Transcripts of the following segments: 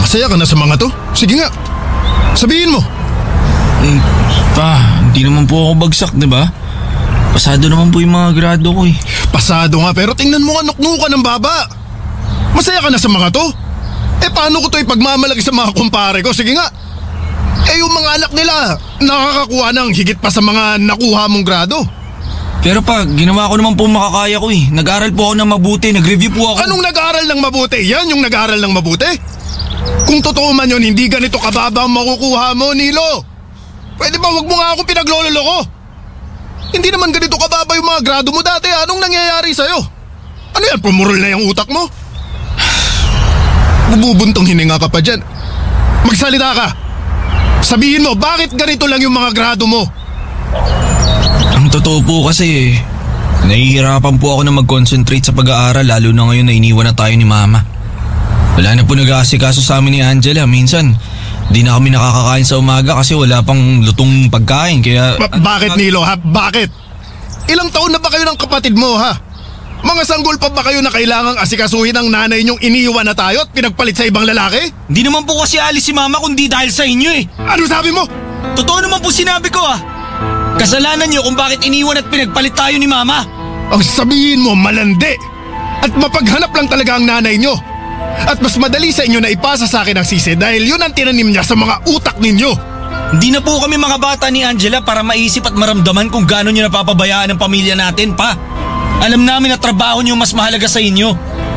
Masaya ka na sa mga to? Sige nga, sabihin mo. Pa, hindi naman po ako bagsak, di ba? Pasado naman po yung mga grado ko eh. Pasado nga, pero tingnan mo nga, nuknuka ng baba. Masaya ka na sa mga to? Paano ko to ipagmamalaki sa mga kumpare ko? Sige nga. Yung mga anak nila, nakakakuha ng higit pa sa mga nakuha mong grado. Pero pa, ginawa ko naman po makakaya ko eh. Nag-aral po ako ng mabuti, nag-review po ako. Anong nag-aral ng mabuti? Yan yung nag-aral ng mabuti? Kung totoo man yun, hindi ganito kababa ang makukuha mo, Nilo. Pwede ba wag mo nga akong pinaglololo ko? Hindi naman ganito kababa yung mga grado mo dati. Anong nangyayari sa'yo? Ano yan, pumurol na yung utak mo? Bububuntong hininga ka pa dyan. Magsalita ka. Sabihin mo, bakit ganito lang yung mga grado mo? Ang totoo po kasi nahihirapan po ako na mag-concentrate sa pag-aaral, lalo na ngayon na iniwan na tayo ni Mama. Wala na po nag-aasikaso sa amin ni Angela. Minsan, di na kami nakakakain sa umaga kasi wala pang lutong pagkain. Kaya bakit Nilo ha? Bakit? Ilang taon na ba kayo ng kapatid mo ha? Mga sanggol pa ba kayo na kailangang asikasuhin ng nanay niyong iniwan na tayo at pinagpalit sa ibang lalaki? Hindi naman po kasi alis si Mama kundi dahil sa inyo eh. Ano sabi mo? Totoo naman po sinabi ko ah. Kasalanan niyo kung bakit iniwan at pinagpalit tayo ni Mama. Ang sabihin mo malandi. At mapaghanap lang talaga ang nanay niyo. At mas madali sa inyo na ipasa sa akin ang sisi dahil yun ang tinanim niya sa mga utak ninyo. Hindi na po kami mga bata ni Angela para maisip at maramdaman kung gaano niyo napapabayaan ang pamilya natin pa. Alam namin na trabaho niyo mas mahalaga sa inyo.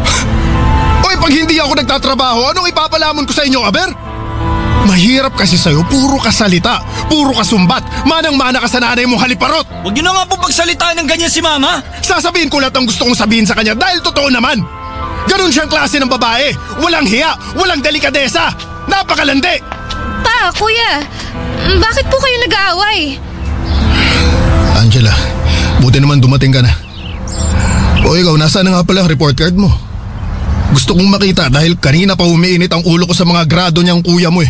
Oy, pag hindi ako nagtatrabaho, anong ipapalamon ko sa inyo, Aber? Mahirap kasi sa'yo, puro ka salita, puro ka sumbat, manang-mana ka sa nanay mong haliparot. Huwag niyo na nga po pagsalitaan ng ganyan si Mama. Sasabihin ko lahat ang gusto kong sabihin sa kanya dahil totoo naman. Ganon siyang klase ng babae, walang hiya, walang delikadesa, napakalandi. Pa, kuya, bakit po kayo nag-aaway? Angela, buti naman dumating ka na. O ikaw, nasaan na nga pala ang report card mo? Gusto kong makita dahil kanina pa umiinit ang ulo ko sa mga grado niyang kuya mo eh.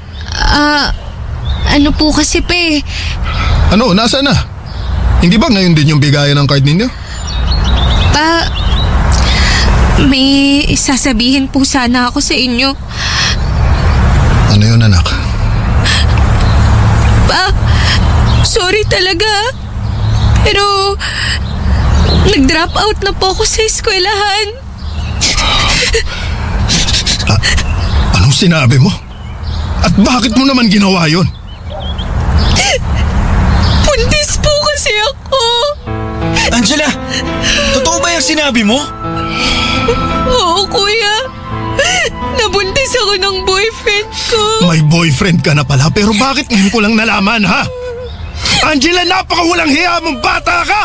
Ano po kasi pe? Ano, nasaan na? Hindi ba ngayon din yung bigayan ng card ninyo? Pa, may sasabihin po sana ako sa inyo. Ano yun, anak? Pa, sorry talaga. Pero nag-drop out na po ako sa eskwelahan. Anong sinabi mo? At bakit mo naman ginawa yun? Buntis po kasi ako. Angela, totoo ba yung sinabi mo? Oo, kuya. Nabuntis ako ng boyfriend ko. May boyfriend ka na pala, pero bakit ngayon ko lang nalaman, ha? Angela, napakawalang hiya mong bata ka!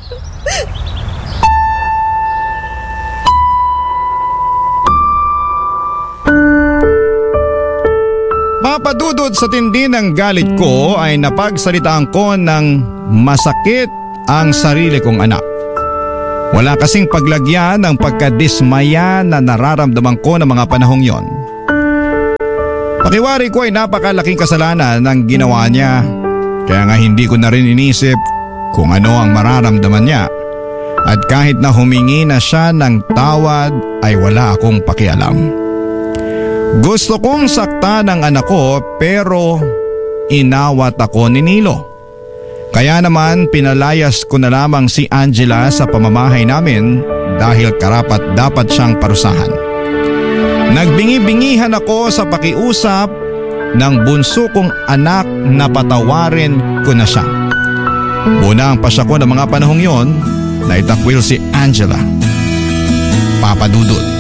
Mapadudod sa tindi ng galit ko ay napagsalitaan ko ng masakit ang sarili kong anak. Wala kasing paglagyan ng pagkadismaya na nararamdaman ko ng mga panahong yon. Pakiwari ko ay napakalaking kasalanan ng ginawa niya, kaya nga hindi ko na rin inisip kung ano ang mararamdaman niya. At kahit na humingi na siya ng tawad ay wala akong pakialam. Gusto kong saktan ang anak ko pero inawat ako ni Nilo. Kaya naman pinalayas ko na lamang si Angela sa pamamahay namin dahil karapat dapat siyang parusahan. Nagbingi-bingihan ako sa pakiusap ng bunso kong anak na patawarin ko na siya. Bunang pasya ko ng mga panahong yon na itakwil si Angela. Papa Dudut.